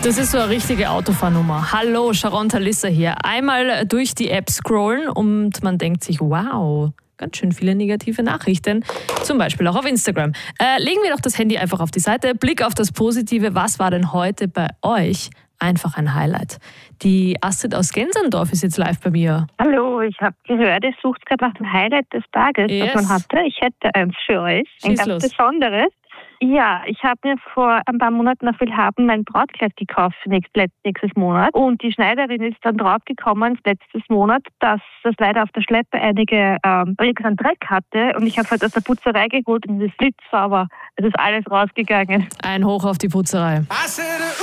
Das ist so eine richtige Autofahrnummer. Hallo, Sharon Talissa hier. Einmal durch die App scrollen und man denkt sich, wow, ganz schön viele negative Nachrichten. Zum Beispiel auch auf Instagram. Legen wir doch das Handy einfach auf die Seite. Blick auf das Positive. Was war denn heute bei euch einfach ein Highlight? Die Astrid aus Genserndorf ist jetzt live bei mir. Hallo, ich habe gehört, ihr sucht gerade nach dem Highlight des Tages, was man hatte. Ich hätte eins für euch, ein ganz besonderes. Ja, ich habe mir vor ein paar Monaten auf Willhaben mein Brautkleid gekauft für nächstes Monat. Und die Schneiderin ist dann draufgekommen, letztes Monat, dass das leider auf der Schleppe einige Dreck hatte. Und ich habe halt aus der Putzerei geholt und es ist blitzsauber. Es ist alles rausgegangen. Ein Hoch auf die Putzerei.